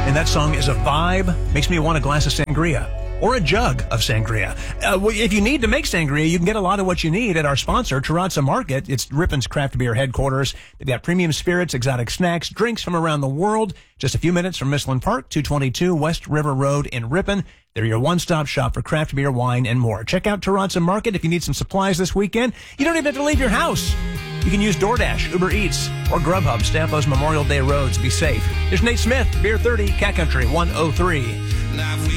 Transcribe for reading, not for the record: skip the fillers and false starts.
and that song is a vibe. Makes me want a glass of sangria. Or a jug of sangria. If you need to make sangria, you can get a lot of what you need at our sponsor, Terrazza Market. It's Rippon's Craft Beer headquarters. They've got premium spirits, exotic snacks, drinks from around the world. Just a few minutes from Michelin Park, 222 West River Road in Ripon. They're your one-stop shop for craft beer, wine, and more. Check out Terrazza Market if you need some supplies this weekend. You don't even have to leave your house. You can use DoorDash, Uber Eats, or Grubhub. Stay on those Memorial Day roads. Be safe. There's Nate Smith, Beer 30, Cat Country 103.